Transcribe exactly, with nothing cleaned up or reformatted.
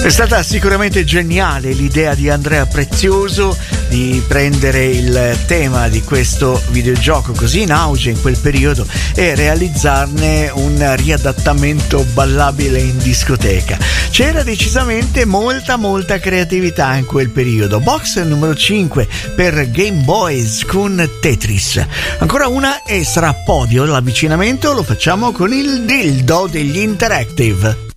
È stata sicuramente geniale l'idea di Andrea Prezioso di prendere il tema di questo videogioco così in auge in quel periodo e realizzarne un riadattamento ballabile in discoteca. C'era decisamente molta molta creatività in quel periodo. Box numero cinque per Game Boys con Tetris. Ancora una e sarà podio. L'avvicinamento lo facciamo con il dildo degli Interactive.